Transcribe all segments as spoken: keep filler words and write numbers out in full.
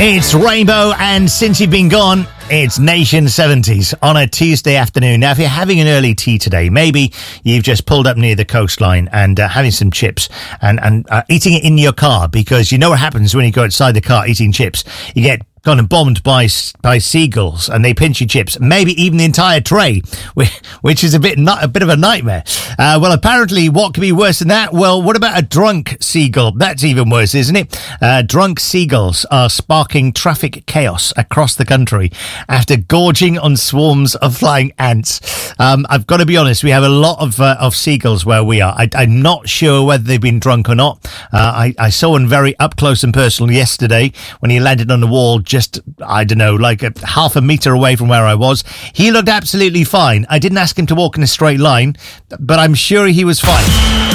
It's Rainbow, and since you've been gone, it's Nation seventies on a Tuesday afternoon. Now, if you're having an early tea today, maybe you've just pulled up near the coastline and uh, having some chips and, and uh, eating it in your car, because you know what happens when you go outside the car eating chips. You get kind of bombed by by seagulls, and they pinch your chips, maybe even the entire tray, which is a bit not a bit of a nightmare. Uh, well, apparently, what could be worse than that? Well, what about a drunk seagull? That's even worse, isn't it? Uh, drunk seagulls are sparking traffic chaos across the country after gorging on swarms of flying ants. Um, I've got to be honest, we have a lot of uh, of seagulls where we are. I, I'm not sure whether they've been drunk or not. Uh, I, I saw one very up close and personal yesterday when he landed on the wall, just, I don't know, like a half a metre away from where I was. He looked absolutely fine. I didn't ask him to walk in a straight line, but I'm sure he was fine.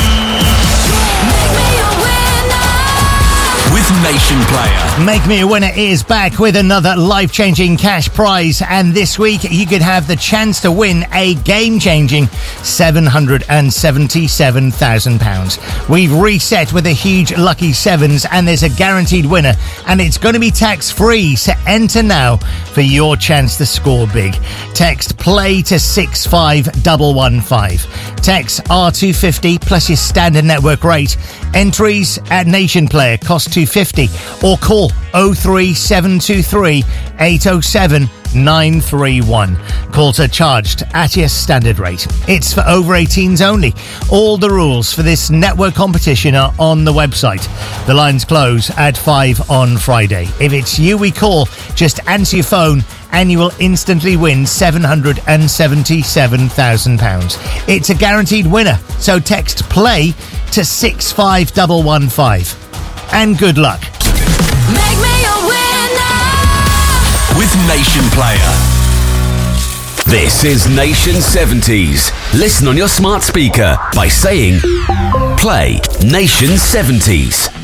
With Nation Player. Make Me a Winner is back with another life-changing cash prize, and this week you could have the chance to win a game-changing seven hundred seventy-seven thousand pounds. We've reset with a huge lucky sevens, and there's a guaranteed winner, and it's going to be tax-free, so enter now for your chance to score big. Text PLAY to six five one one five. Text R two fifty plus your standard network rate. Entries at Nation Player cost two fifty, or call oh three seven two three eight oh seven nine three one. Calls are charged at your standard rate. It's for over eighteens only. All the rules for this network competition are on the website. The lines close at five on Friday. If it's you we call, just answer your phone and you will instantly win seven hundred seventy-seven thousand pounds. It's a guaranteed winner, so text PLAY to six five one one five. And good luck. Make me a winner with Nation Player. This is Nation seventies. Listen on your smart speaker by saying Play Nation seventies.